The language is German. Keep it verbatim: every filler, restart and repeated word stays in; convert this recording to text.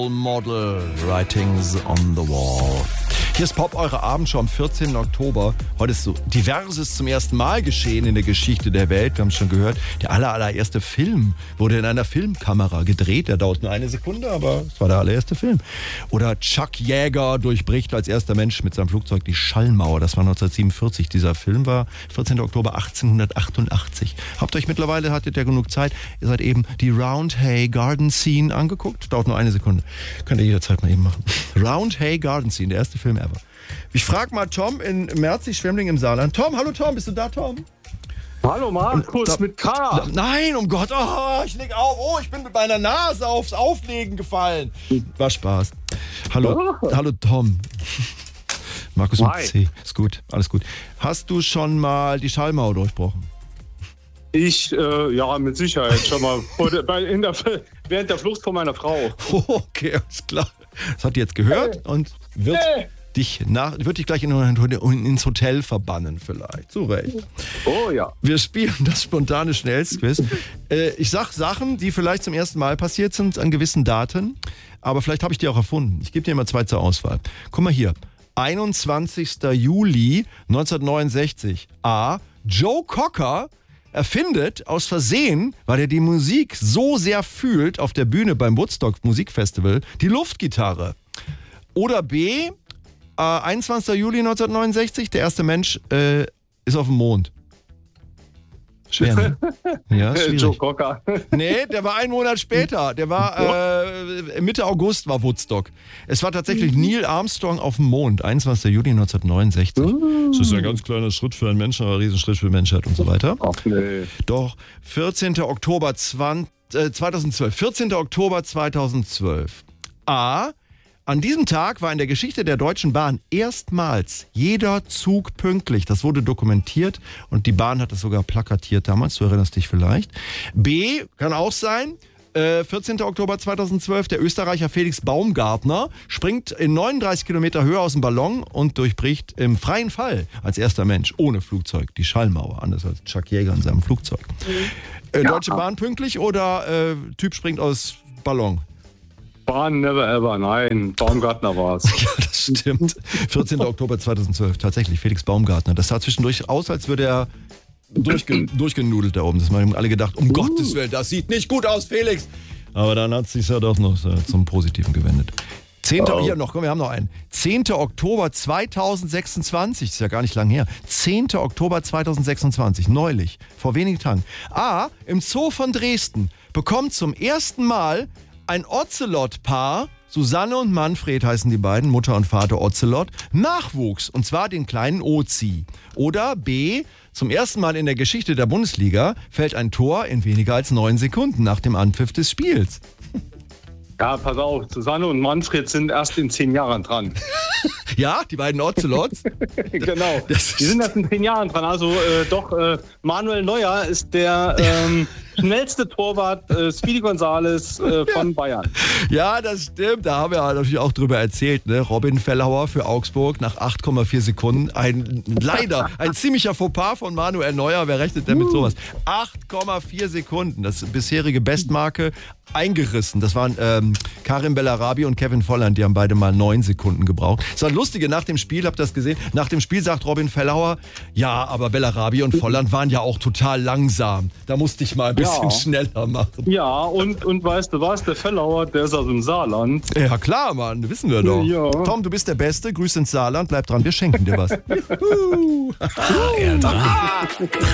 Model Writings on the Wall. Hier ist Pop, eure Abendshow am vierzehnten Oktober. Heute ist so Diverses zum ersten Mal geschehen in der Geschichte der Welt. Wir haben es schon gehört. Der aller, allererste Film wurde in einer Filmkamera gedreht. Der dauert nur eine Sekunde, aber es war der allererste Film. Oder Chuck Yeager durchbricht als erster Mensch mit seinem Flugzeug die Schallmauer. Das war neunzehnhundertsiebenundvierzig. Dieser Film war vierzehnten Oktober achtzehnhundertachtundachtzig. Habt euch mittlerweile, hattet ihr genug Zeit, ihr seid eben die Roundhay Garden Scene angeguckt. Dauert nur eine Sekunde. Könnt ihr jederzeit mal eben machen. Roundhay Garden Scene, der erste Film ever. Ich frage mal Tom in Merzig-Schwemmling im Saarland. Tom, hallo Tom, bist du da, Tom? Hallo Markus, da, mit K. Da, nein, um Gott, oh, ich leg auf. Oh, ich bin mit meiner Nase aufs Auflegen gefallen. War Spaß. Hallo, oh. hallo Tom. Markus mit C. Ist gut, alles gut. Hast du schon mal die Schallmauer durchbrochen? Ich, äh, ja, mit Sicherheit schon mal bei, in der, während der Flucht von meiner Frau. Okay, alles klar. Das hat die jetzt gehört hey. und wird hey. dich nach, wird dich gleich in, in, ins Hotel verbannen vielleicht. Zu Recht. Oh ja. Wir spielen das spontane Schnellstquiz. äh, ich sag Sachen, die vielleicht zum ersten Mal passiert sind an gewissen Daten, aber vielleicht habe ich die auch erfunden. Ich gebe dir mal zwei zur Auswahl. Guck mal hier. einundzwanzigsten Juli neunzehnhundertneunundsechzig. A. Joe Cocker erfindet aus Versehen, weil er die Musik so sehr fühlt auf der Bühne beim Woodstock Musikfestival, die Luftgitarre. Oder B, äh, einundzwanzigsten Juli neunzehnhundertneunundsechzig, der erste Mensch äh, ist auf dem Mond. Schwer, ne? Ja, schwierig. Joe Cocker. Nee, der war einen Monat später. Der war äh, Mitte August war Woodstock. Es war tatsächlich Neil Armstrong auf dem Mond, einundzwanzigsten Juli neunzehnhundertneunundsechzig. Mm. Das ist ein ganz kleiner Schritt für einen Menschen, aber ein Riesenschritt für die Menschheit und so weiter. Ach nee. Doch, vierzehnten Oktober zweitausendzwölf. vierzehnten Oktober zweitausendzwölf. A. An diesem Tag war in der Geschichte der Deutschen Bahn erstmals jeder Zug pünktlich. Das wurde dokumentiert und die Bahn hat das sogar plakatiert damals, du erinnerst dich vielleicht. B, kann auch sein, äh, vierzehnten Oktober zweitausendzwölf, der Österreicher Felix Baumgartner springt in neununddreißig Kilometer Höhe aus dem Ballon und durchbricht im freien Fall als erster Mensch ohne Flugzeug die Schallmauer, anders als Chuck Yeager in seinem Flugzeug. Äh, Deutsche Bahn pünktlich oder äh, Typ springt aus Ballon? Bahn never ever, nein, Baumgartner war's. Ja, das stimmt. vierzehnten Oktober zweitausendzwölf, tatsächlich, Felix Baumgartner. Das sah zwischendurch aus, als würde er durchge- durchgenudelt da oben. Das haben alle gedacht, um uh. Gottes Willen, das sieht nicht gut aus, Felix. Aber dann hat es sich ja doch noch zum Positiven gewendet. zehnten Oh. Hier noch, komm, wir haben noch einen. zehnten Oktober zweitausendsechsundzwanzig, das ist ja gar nicht lang her. zehnten Oktober zweitausendsechsundzwanzig, neulich, vor wenigen Tagen. A, im Zoo von Dresden bekommt zum ersten Mal ein Ocelot-Paar, Susanne und Manfred heißen die beiden, Mutter und Vater Ocelot, Nachwuchs, und zwar den kleinen Ozi. Oder B, zum ersten Mal in der Geschichte der Bundesliga fällt ein Tor in weniger als neun Sekunden nach dem Anpfiff des Spiels. Ja, pass auf, Susanne und Manfred sind erst in zehn Jahren dran. Ja, die beiden Ocelots? Genau, die sind erst in zehn Jahren dran. Also äh, doch, äh, Manuel Neuer ist der ähm, schnellste Torwart, äh, Speedy Gonzales äh, von ja. Bayern. Ja, das stimmt. Da haben wir natürlich auch drüber erzählt. Ne? Robin Fellhauer für Augsburg nach acht Komma vier Sekunden. Ein leider ein ziemlicher Fauxpas von Manuel Neuer. Wer rechnet denn mit sowas? acht Komma vier Sekunden. Das bisherige Bestmarke eingerissen. Das waren ähm, Karim Bellarabi und Kevin Volland. Die haben beide mal neun Sekunden gebraucht. Das war das Lustige. Nach dem Spiel, habt ihr das gesehen? Nach dem Spiel sagt Robin Fellhauer, ja, aber Bellarabi und Volland waren ja auch total langsam. Da musste ich mal ein bisschen ja. schneller machen. Ja, und, und weißt du was? Der Fellhauer, der ist aus dem Saarland. Ja, klar, Mann. Wissen wir doch. Ja. Tom, du bist der Beste. Grüß ins Saarland. Bleib dran. Wir schenken dir was. Juhu.